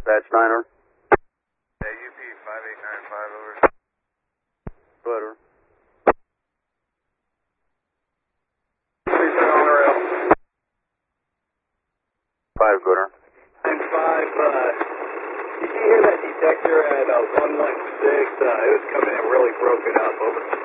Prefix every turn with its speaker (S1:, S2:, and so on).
S1: Batch 9, over.
S2: Yeah, UP 5895, over.
S1: Go ahead, over.
S2: 3 on the rail.
S1: 5, go ahead.
S2: And 5, did you hear that detector at 116? It was coming in really broken up, over.